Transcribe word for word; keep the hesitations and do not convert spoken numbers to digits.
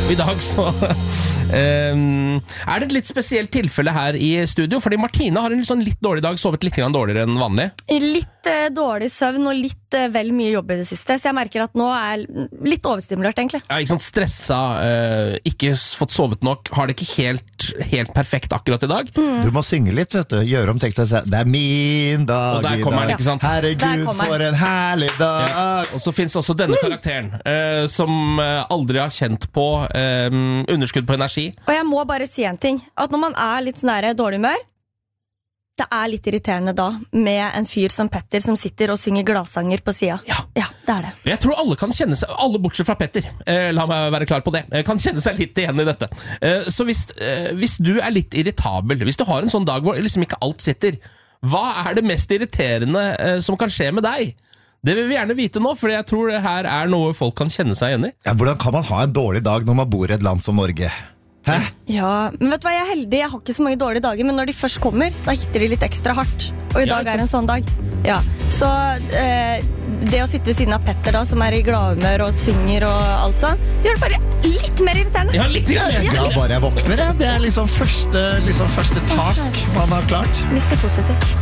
Og i dag så um, er det et litt spesielt tilfelle her i studio, fordi Martine har en litt, sånn litt dårlig dag, sovet litt grann dårligere enn vanlig. Litt eh, dårlig søvn og litt eh, vel mye jobb i det siste, så jeg merker at nå er jeg litt overstimulert egentlig. Ja, ikke sånn stressa, uh, ikke fått sovet nok, har det ikke helt, helt perfekt akkurat i dag. Mm. Du må synge litt, vet du. Gjøre om teksten og si, det er min dag i dag. Den, ikke sant? Herregud, for en herlig dag. Ja. Og så finnes også denne karakteren, uh, som uh, aldri har kjent på um, underskudd på energi. Og jeg må bare si en ting, at når man er litt sånn der dårlig humør, det er litt irriterende da, med en fyr som Petter som sitter og synger gladsanger på siden. Ja. Ja, det er det. Jeg tror alle kan kjenne seg, alle bortsett fra Petter, eh, la meg være klar på det, eh, kan kjenne seg litt igjen i dette. Eh, så hvis, eh, hvis du er litt irritabel, hvis du har en sånn dag hvor liksom ikke alt sitter, hva er det mest irriterende eh, som kan skje med deg? Det vil vi gjerne vite nå, for jeg tror det her er noe folk kan kjenne seg igjen i. Ja, hvordan kan man ha en dårlig dag når man bor i et land som Norge? Hæ? Ja, men vet du hva, jeg er heldig, jeg har ikke så mange dårlige dager, men når de først kommer, da hitter de litt ekstra hardt. Og i Ja, dag ikke er en sånn dag. Ja, så eh, det å sitte ved siden av Petter da, som er i gladhumør og synger og alt sånn, det gjør det bare litt mer irriterende. Ja, litt Ja, jeg er glad bare jeg våkner. Jeg. Det er liksom første, liksom første task man har klart. Mister positivt.